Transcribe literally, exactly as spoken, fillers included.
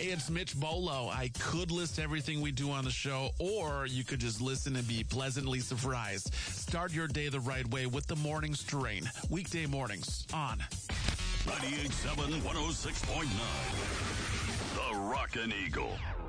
Hey, it's Mitch Bolo. I could list everything we do on the show, or you could just listen and be pleasantly surprised. Start your day the right way with the Morning Strain. Weekday mornings on ninety-eight point seven, one oh six point nine. The Rockin' Eagle.